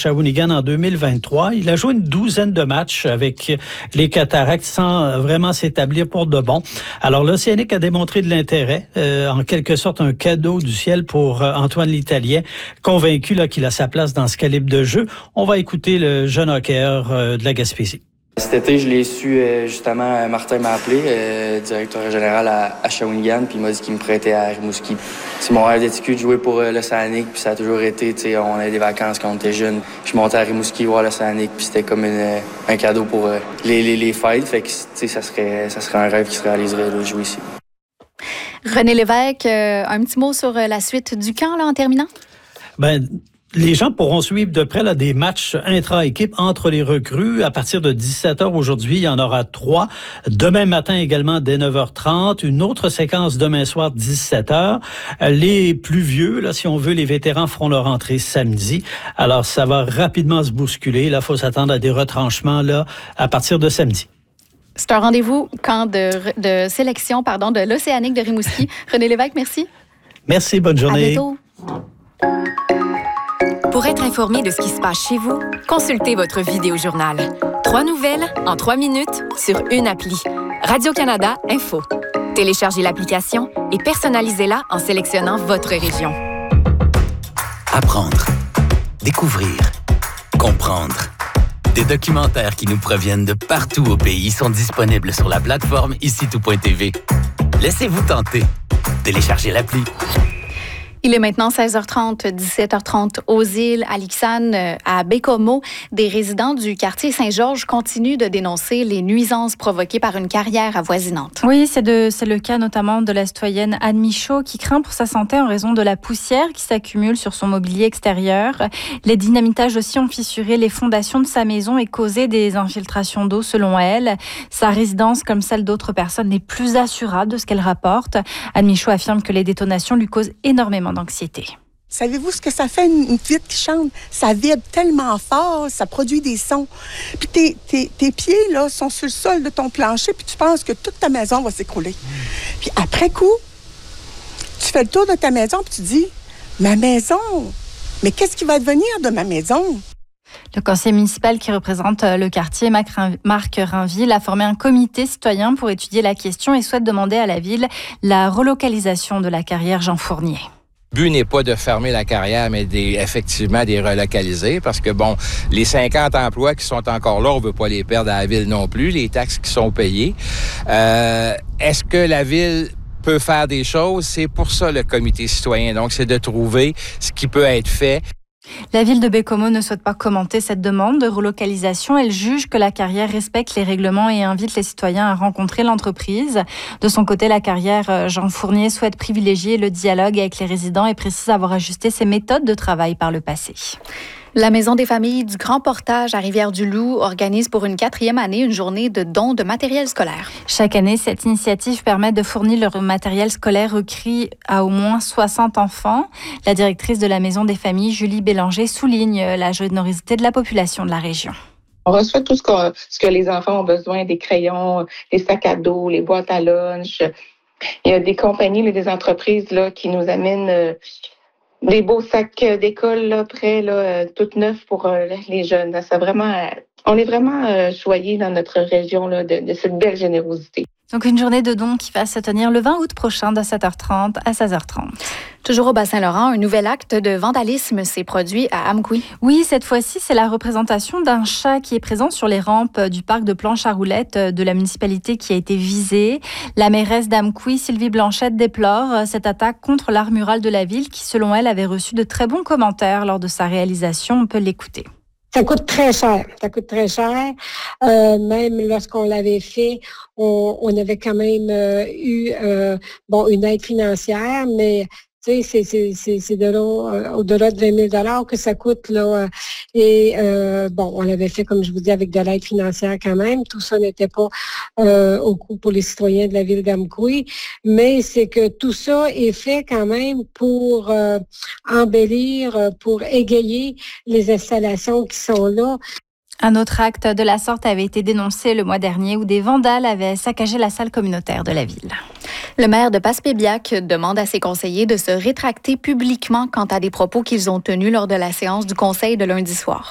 Shawinigan en 2023. Il a joué une douzaine de matchs avec les Cataractes sans vraiment s'établir pour de bon. Alors, l'Océanique a démontré de l'intérêt, en quelque sorte un cadeau du ciel pour Antoine l'Italien, convaincu là, qu'il a sa place dans ce calibre de jeu. On va écouter le jeune hockeyeur de la Gaspésie. Cet été, je l'ai su, justement, Martin m'a appelé, directeur général à Shawinigan, puis il m'a dit qu'il me prêtait à Rimouski. C'est mon rêve d'étudier de jouer pour l'Océanique, puis ça a toujours été, tu sais, on avait des vacances quand on était jeunes. Je montais à Rimouski voir l'Océanique, puis c'était comme un cadeau pour les fêtes, fait que, tu sais, ça serait un rêve qui se réaliserait de jouer ici. René Lévesque, un petit mot sur la suite du camp, là, en terminant? Les gens pourront suivre de près là, des matchs intra-équipe entre les recrues. À partir de 17h aujourd'hui, il y en aura 3. Demain matin également dès 9h30. Une autre séquence demain soir 17h. Les plus vieux, là, si on veut, les vétérans feront leur entrée samedi. Alors, ça va rapidement se bousculer. Là, il faut s'attendre à des retranchements là, à partir de samedi. C'est un rendez-vous camp de sélection de l'Océanique de Rimouski. René Lévesque, merci. Merci, bonne journée. À bientôt. Pour être informé de ce qui se passe chez vous, consultez votre vidéojournal. 3 nouvelles en 3 minutes sur une appli. Radio-Canada Info. Téléchargez l'application et personnalisez-la en sélectionnant votre région. Apprendre, découvrir, comprendre. Des documentaires qui nous proviennent de partout au pays sont disponibles sur la plateforme icitout.tv. Laissez-vous tenter. Téléchargez l'appli. Il est maintenant 16h30, 17h30 aux îles, à Lixane, à Bécomo. Des résidents du quartier Saint-Georges continuent de dénoncer les nuisances provoquées par une carrière avoisinante. Oui, c'est le cas notamment de la citoyenne Anne Michaud qui craint pour sa santé en raison de la poussière qui s'accumule sur son mobilier extérieur. Les dynamitages aussi ont fissuré les fondations de sa maison et causé des infiltrations d'eau selon elle. Sa résidence, comme celle d'autres personnes, n'est plus assurable de ce qu'elle rapporte. Anne Michaud affirme que les détonations lui causent énormément d'anxiété. Savez-vous ce que ça fait, une vitre qui chante? Ça vibre tellement fort, ça produit des sons. Puis tes pieds, là, sont sur le sol de ton plancher, puis tu penses que toute ta maison va s'écrouler. Puis après coup, tu fais le tour de ta maison, puis tu dis, ma maison, mais qu'est-ce qui va devenir de ma maison? Le conseiller municipal qui représente le quartier, Marc Rainville, a formé un comité citoyen pour étudier la question et souhaite demander à la ville la relocalisation de la carrière Jean Fournier. Le but n'est pas de fermer la carrière, mais effectivement de relocaliser parce que, les 50 emplois qui sont encore là, on ne veut pas les perdre à la ville non plus, les taxes qui sont payées. Est-ce que la ville peut faire des choses? C'est pour ça le comité citoyen. Donc, c'est de trouver ce qui peut être fait. La ville de Bécomo ne souhaite pas commenter cette demande de relocalisation. Elle juge que la carrière respecte les règlements et invite les citoyens à rencontrer l'entreprise. De son côté, la carrière Jean Fournier souhaite privilégier le dialogue avec les résidents et précise avoir ajusté ses méthodes de travail par le passé. La Maison des familles du Grand Portage à Rivière-du-Loup organise pour une 4e année une journée de dons de matériel scolaire. Chaque année, cette initiative permet de fournir le matériel scolaire requis à au moins 60 enfants. La directrice de la Maison des familles, Julie Bélanger, souligne la générosité de la population de la région. On reçoit tout ce que les enfants ont besoin, des crayons, des sacs à dos, les boîtes à lunch. Il y a des compagnies, des entreprises là, qui nous amènent des beaux sacs d'école là, prêts, là, tout neufs pour les jeunes. On est vraiment choyés dans notre région là, de cette belle générosité. Donc une journée de dons qui va se tenir le 20 août prochain de 7h30 à 16h30. Toujours au Bas-Saint-Laurent, un nouvel acte de vandalisme s'est produit à Amqui. Oui, cette fois-ci, c'est la représentation d'un chat qui est présent sur les rampes du parc de Planche à Roulettes de la municipalité qui a été visée. La mairesse d'Amqui, Sylvie Blanchette, déplore cette attaque contre l'art mural de la ville qui, selon elle, avait reçu de très bons commentaires lors de sa réalisation. On peut l'écouter. Ça coûte très cher. Même lorsqu'on l'avait fait, on avait quand même eu une aide financière, mais tu sais, c'est de là, au-delà de 20 000 que ça coûte, là. Et on l'avait fait, comme je vous dis, avec de l'aide financière quand même. Tout ça n'était pas au coût pour les citoyens de la ville d'Amqui. Mais c'est que tout ça est fait quand même pour embellir, pour égayer les installations qui sont là. Un autre acte de la sorte avait été dénoncé le mois dernier où des vandales avaient saccagé la salle communautaire de la ville. Le maire de Passepébiac demande à ses conseillers de se rétracter publiquement quant à des propos qu'ils ont tenus lors de la séance du conseil de lundi soir.